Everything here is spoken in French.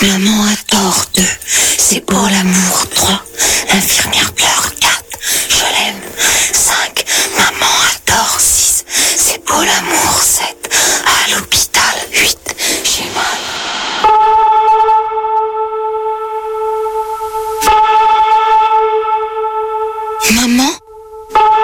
Maman a tort 2, c'est pour l'amour 3, l'infirmière pleure 4, je l'aime 5, maman a tort 6, c'est pour l'amour 7, à l'hôpital.